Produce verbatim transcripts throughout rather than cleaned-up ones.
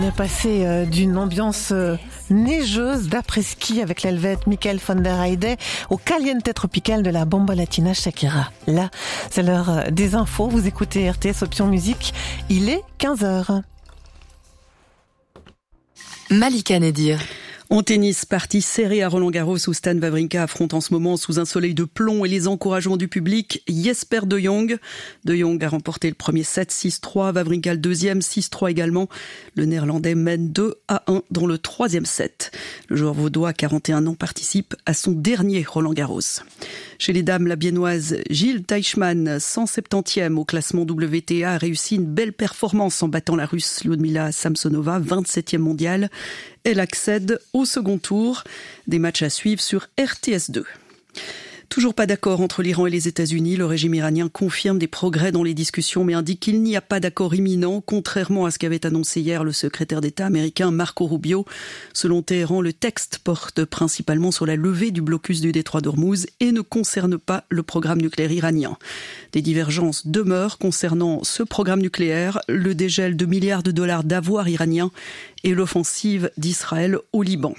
On est passé euh, d'une ambiance euh, neigeuse d'après-ski avec l'Helvète Michael van der Heide au caliente tropical de la Bomba Latina Shakira. Là, c'est l'heure euh, des infos. Vous écoutez R T S Option Musique. Il est quinze heures. Malika Nedir. En tennis, partie serrée à Roland-Garros où Stan Wawrinka affronte en ce moment sous un soleil de plomb et les encouragements du public Jesper De Jong. De Jong a remporté le premier set six trois, Wawrinka le deuxième six trois également. Le Néerlandais mène deux à un dans le troisième set. Le joueur vaudois, quarante et un ans, participe à son dernier Roland-Garros. Chez les dames, la biennoise Gilles Teichmann, cent septantième au classement W T A, a réussi une belle performance en battant la Russe Lyudmila Samsonova, vingt-septième mondiale. Elle accède au second tour. Des matchs à suivre sur R T S deux. Toujours pas d'accord entre l'Iran et les États-Unis. Le régime iranien confirme des progrès dans les discussions, mais indique qu'il n'y a pas d'accord imminent, contrairement à ce qu'avait annoncé hier le secrétaire d'État américain Marco Rubio. Selon Téhéran, le texte porte principalement sur la levée du blocus du détroit d'Ormuz et ne concerne pas le programme nucléaire iranien. Des divergences demeurent concernant ce programme nucléaire, le dégel de milliards de dollars d'avoirs iraniens et l'offensive d'Israël au Liban.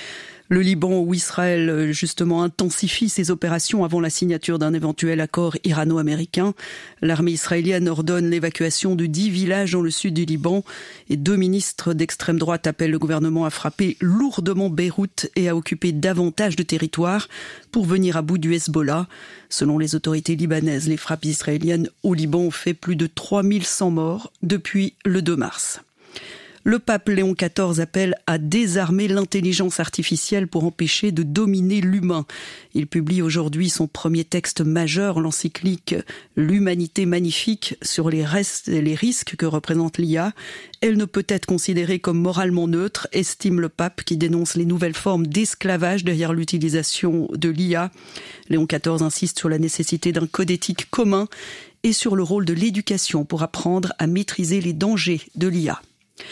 Le Liban où Israël justement intensifie ses opérations avant la signature d'un éventuel accord irano-américain. L'armée israélienne ordonne l'évacuation de dix villages dans le sud du Liban et deux ministres d'extrême droite appellent le gouvernement à frapper lourdement Beyrouth et à occuper davantage de territoire pour venir à bout du Hezbollah. Selon les autorités libanaises, les frappes israéliennes au Liban ont fait plus de trois mille cent morts depuis le deux mars. Le pape Léon quatorze appelle à désarmer l'intelligence artificielle pour empêcher de dominer l'humain. Il publie aujourd'hui son premier texte majeur, l'encyclique « L'humanité magnifique » sur les, restes, les risques que représente l'I A. Elle ne peut être considérée comme moralement neutre, estime le pape qui dénonce les nouvelles formes d'esclavage derrière l'utilisation de l'I A. Léon quatorze insiste sur la nécessité d'un code éthique commun et sur le rôle de l'éducation pour apprendre à maîtriser les dangers de l'I A.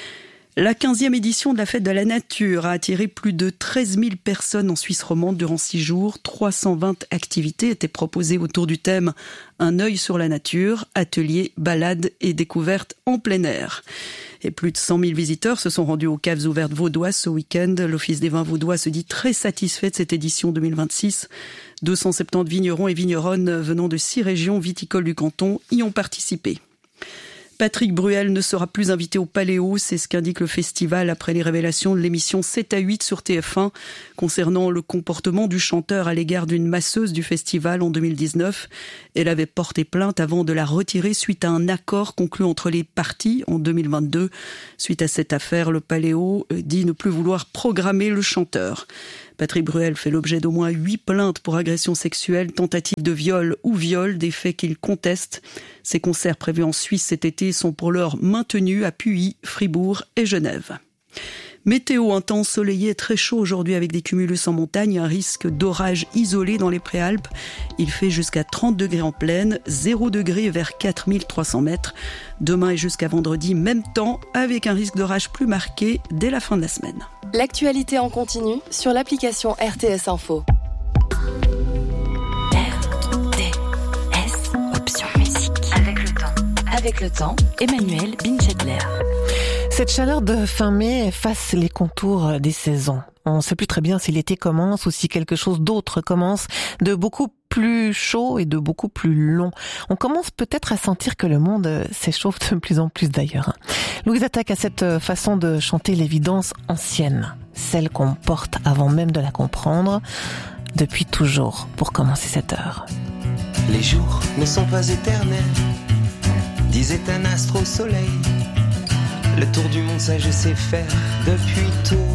La quinzième édition de la Fête de la Nature a attiré plus de treize mille personnes en Suisse romande durant six jours. trois cent vingt activités étaient proposées autour du thème « Un œil sur la nature », ateliers, balades et découvertes en plein air. Et plus de cent mille visiteurs se sont rendus aux caves ouvertes vaudoises ce week-end. L'Office des vins vaudois se dit très satisfait de cette édition deux mille vingt-six. deux cent soixante-dix vignerons et vigneronnes venant de six régions viticoles du canton y ont participé. Patrick Bruel ne sera plus invité au Paléo, c'est ce qu'indique le festival après les révélations de l'émission sept à huit sur T F un concernant le comportement du chanteur à l'égard d'une masseuse du festival en deux mille dix-neuf. Elle avait porté plainte avant de la retirer suite à un accord conclu entre les parties en deux mille vingt-deux. Suite à cette affaire, le Paléo dit ne plus vouloir programmer le chanteur. Patrick Bruel fait l'objet d'au moins huit plaintes pour agression sexuelle, tentative de viol ou viol, des faits qu'il conteste. Ses concerts prévus en Suisse cet été sont pour l'heure maintenus à Puy, Fribourg et Genève. Météo intense, soleillé, très chaud aujourd'hui avec des cumulus en montagne, un risque d'orage isolé dans les Préalpes. Il fait jusqu'à trente degrés en plaine, zéro degré vers quatre mille trois cents mètres. Demain et jusqu'à vendredi, même temps, avec un risque d'orage plus marqué dès la fin de la semaine. L'actualité en continu sur l'application R T S Info. R T S Option Musique. Avec le temps. Avec le temps, Emmanuel Binchedler. Cette chaleur de fin mai efface les contours des saisons. On ne sait plus très bien si l'été commence ou si quelque chose d'autre commence, de beaucoup plus chaud et de beaucoup plus long. On commence peut-être à sentir que le monde s'échauffe de plus en plus d'ailleurs. Louise attaque à cette façon de chanter l'évidence ancienne, celle qu'on porte avant même de la comprendre, depuis toujours, pour commencer cette heure. Les jours ne sont pas éternels, disait un astre au soleil. Le tour du monde, ça je sais faire depuis tout.